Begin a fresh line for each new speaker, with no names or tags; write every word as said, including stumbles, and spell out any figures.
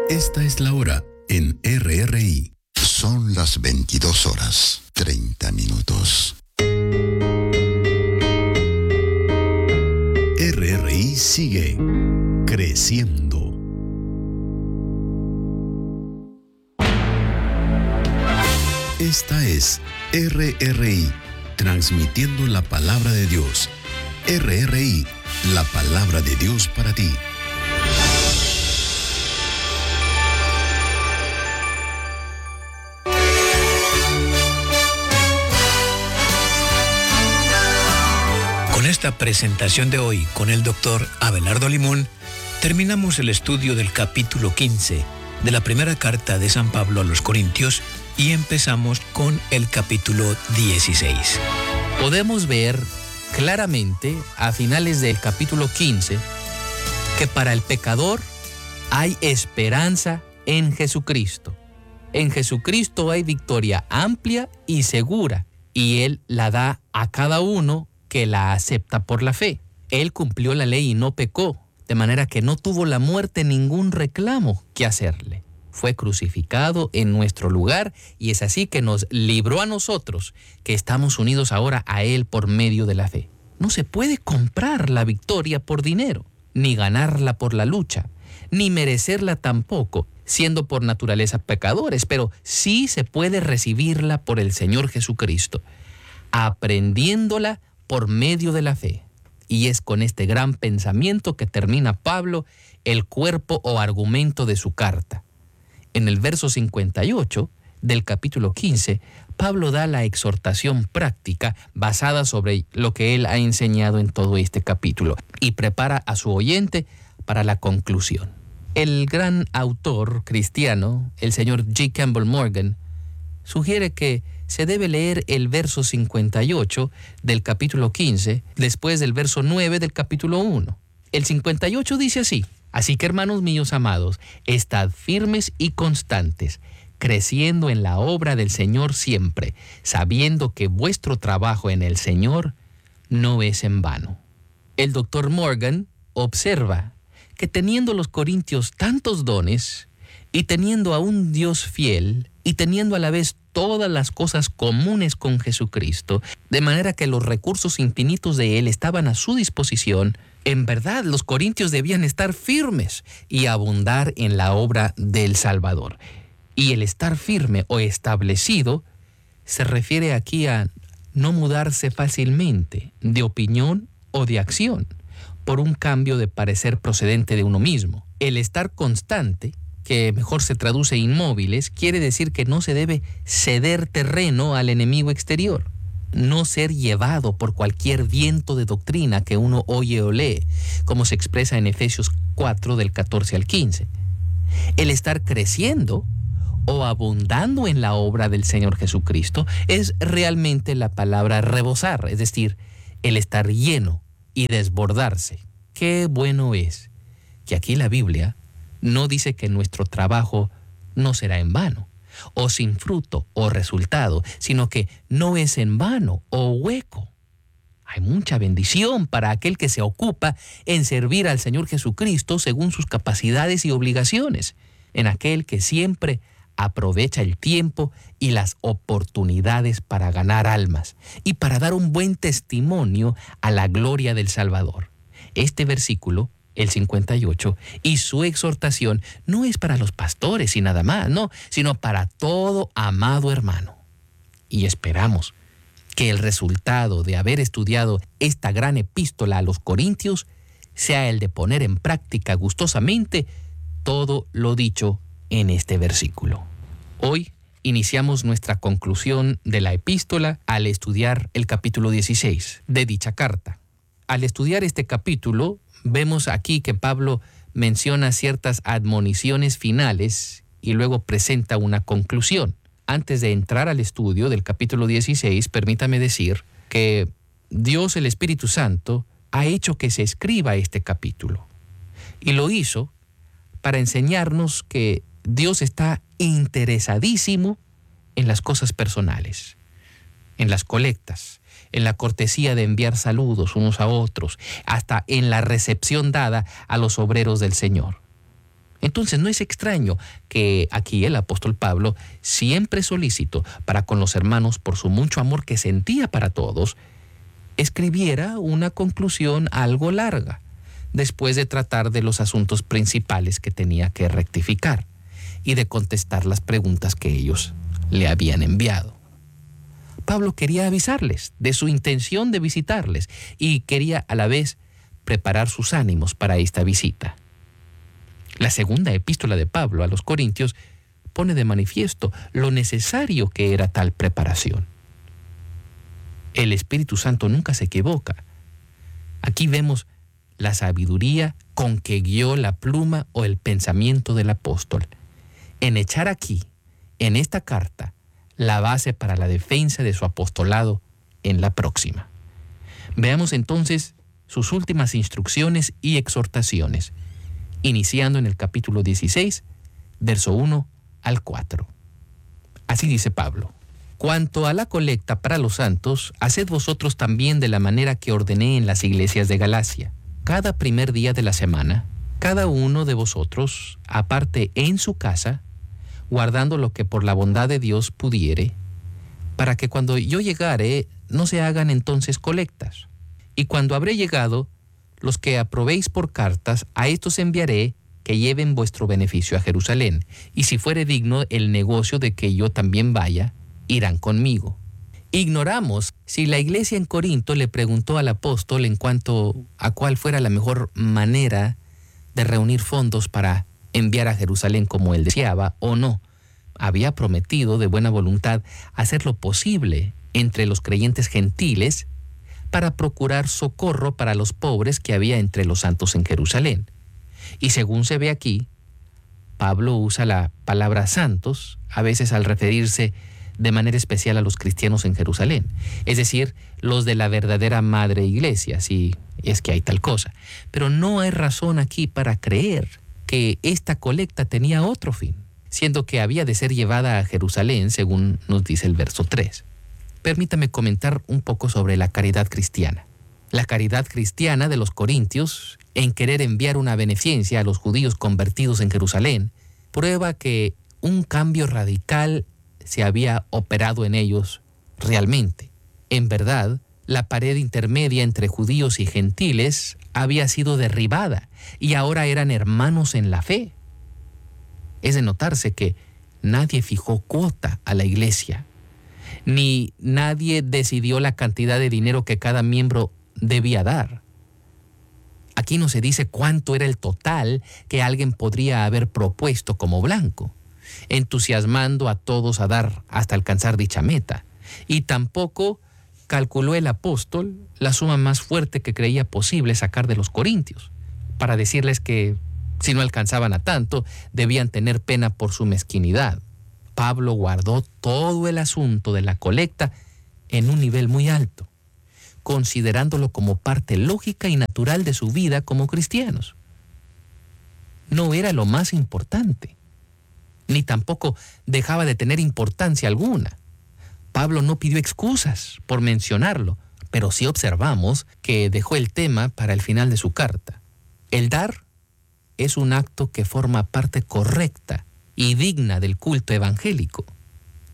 Esta es la hora en R R I.
Son las veintidós horas, treinta minutos.
R R I sigue creciendo. Esta es R R I, transmitiendo la palabra de Dios. R R I, la palabra de Dios para ti.
Con esta presentación de hoy con el doctor Abelardo Limón, terminamos el estudio del capítulo quince de la primera carta de San Pablo a los Corintios y empezamos con el capítulo dieciséis.
Podemos ver claramente a finales del capítulo quince que para el pecador hay esperanza en Jesucristo. En Jesucristo hay victoria amplia y segura, y Él la da a cada uno que la acepta por la fe. Él cumplió la ley y no pecó, de manera que no tuvo la muerte ningún reclamo que hacerle. Fue crucificado en nuestro lugar y es así que nos libró a nosotros, que estamos unidos ahora a Él por medio de la fe. No se puede comprar la victoria por dinero, ni ganarla por la lucha, ni merecerla tampoco, siendo por naturaleza pecadores, pero sí se puede recibirla por el Señor Jesucristo, aprendiéndola por medio de la fe. Y es con este gran pensamiento que termina Pablo el cuerpo o argumento de su carta. En el verso cincuenta y ocho del capítulo quince, Pablo da la exhortación práctica basada sobre lo que él ha enseñado en todo este capítulo y prepara a su oyente para la conclusión. El gran autor cristiano, el señor G. Campbell Morgan, sugiere que se debe leer el verso cincuenta y ocho del capítulo quince después del verso nueve del capítulo uno. El cincuenta y ocho dice así: así que, hermanos míos amados, estad firmes y constantes, creciendo en la obra del Señor siempre, sabiendo que vuestro trabajo en el Señor no es en vano. El doctor Morgan observa que teniendo los corintios tantos dones y teniendo a un Dios fiel y teniendo a la vez todas las cosas comunes con Jesucristo, de manera que los recursos infinitos de Él estaban a su disposición, en verdad los corintios debían estar firmes y abundar en la obra del Salvador. Y el estar firme o establecido se refiere aquí a no mudarse fácilmente de opinión o de acción por un cambio de parecer procedente de uno mismo. El estar constante, que mejor se traduce inmóviles, quiere decir que no se debe ceder terreno al enemigo exterior, no ser llevado por cualquier viento de doctrina que uno oye o lee, como se expresa en Efesios cuatro del catorce al quince. El estar creciendo o abundando en la obra del Señor Jesucristo es realmente la palabra rebosar, es decir, el estar lleno y desbordarse. Qué bueno es que aquí la Biblia no dice que nuestro trabajo no será en vano, o sin fruto o resultado, sino que no es en vano o hueco. Hay mucha bendición para aquel que se ocupa en servir al Señor Jesucristo según sus capacidades y obligaciones, en aquel que siempre aprovecha el tiempo y las oportunidades para ganar almas y para dar un buen testimonio a la gloria del Salvador. Este versículo, el cincuenta y ocho, y su exhortación no es para los pastores y nada más, no, sino para todo amado hermano. Y esperamos que el resultado de haber estudiado esta gran epístola a los Corintios sea el de poner en práctica gustosamente todo lo dicho en este versículo. Hoy iniciamos nuestra conclusión de la epístola al estudiar el capítulo dieciséis de dicha carta. Al estudiar este capítulo, vemos aquí que Pablo menciona ciertas admoniciones finales y luego presenta una conclusión. Antes de entrar al estudio del capítulo dieciséis, permítame decir que Dios, el Espíritu Santo, ha hecho que se escriba este capítulo. Y lo hizo para enseñarnos que Dios está interesadísimo en las cosas personales, en las colectas, en la cortesía de enviar saludos unos a otros, hasta en la recepción dada a los obreros del Señor. Entonces no es extraño que aquí el apóstol Pablo, siempre solícito para con los hermanos por su mucho amor que sentía para todos, escribiera una conclusión algo larga, después de tratar de los asuntos principales que tenía que rectificar y de contestar las preguntas que ellos le habían enviado. Pablo quería avisarles de su intención de visitarles y quería a la vez preparar sus ánimos para esta visita. La segunda epístola de Pablo a los Corintios pone de manifiesto lo necesario que era tal preparación. El Espíritu Santo nunca se equivoca. Aquí vemos la sabiduría con que guió la pluma o el pensamiento del apóstol en echar aquí, en esta carta, la base para la defensa de su apostolado en la próxima. Veamos entonces sus últimas instrucciones y exhortaciones, iniciando en el capítulo dieciséis, verso uno al cuatro. Así dice Pablo: cuanto a la colecta para los santos, haced vosotros también de la manera que ordené en las iglesias de Galacia. Cada primer día de la semana, cada uno de vosotros aparte en su casa, guardando lo que por la bondad de Dios pudiere, para que cuando yo llegare no se hagan entonces colectas. Y cuando habré llegado, los que aprobéis por cartas, a estos enviaré que lleven vuestro beneficio a Jerusalén. Y si fuere digno el negocio de que yo también vaya, irán conmigo. Ignoramos si la iglesia en Corinto le preguntó al apóstol en cuanto a cuál fuera la mejor manera de reunir fondos para enviar a Jerusalén como él deseaba o no. Había prometido de buena voluntad hacer lo posible entre los creyentes gentiles para procurar socorro para los pobres que había entre los santos en Jerusalén. Y según se ve aquí, Pablo usa la palabra santos a veces al referirse de manera especial a los cristianos en Jerusalén, es decir, los de la verdadera madre iglesia, si es que hay tal cosa. Pero no hay razón aquí para creer que esta colecta tenía otro fin, siendo que había de ser llevada a Jerusalén, según nos dice el verso tres. Permítame comentar un poco sobre la caridad cristiana. La caridad cristiana de los corintios, en querer enviar una beneficencia a los judíos convertidos en Jerusalén, prueba que un cambio radical se había operado en ellos realmente. En verdad, la pared intermedia entre judíos y gentiles había sido derribada y ahora eran hermanos en la fe. Es de notarse que nadie fijó cuota a la iglesia, ni nadie decidió la cantidad de dinero que cada miembro debía dar. Aquí no se dice cuánto era el total que alguien podría haber propuesto como blanco, entusiasmando a todos a dar hasta alcanzar dicha meta. Y tampoco calculó el apóstol la suma más fuerte que creía posible sacar de los corintios, para decirles que si no alcanzaban a tanto, debían tener pena por su mezquinidad. Pablo guardó todo el asunto de la colecta en un nivel muy alto, considerándolo como parte lógica y natural de su vida como cristianos. No era lo más importante, ni tampoco dejaba de tener importancia alguna. Pablo no pidió excusas por mencionarlo, pero sí observamos que dejó el tema para el final de su carta. El dar es un acto que forma parte correcta y digna del culto evangélico.